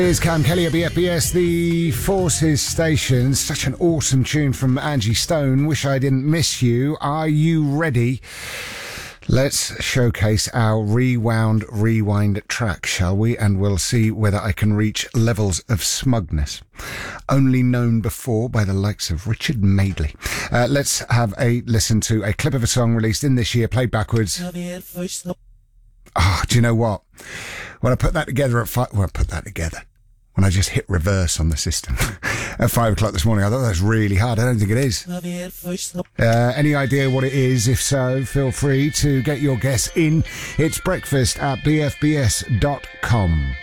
Here's Cam Kelly at BFBS, the Forces Station. Such an awesome tune from Angie Stone. Wish I Didn't Miss You. Are you ready? Let's showcase our rewind track, shall we? And we'll see whether I can reach levels of smugness only known before by the likes of Richard Madeley. Let's have a listen to a clip of a song released in this year, played backwards. Oh, do you know what? When I put that together when I just hit reverse on the system at 5 o'clock this morning, I thought that was really hard. I don't think it is. Any idea what it is? If so, feel free to get your guess in. It's breakfast at bfbs.com.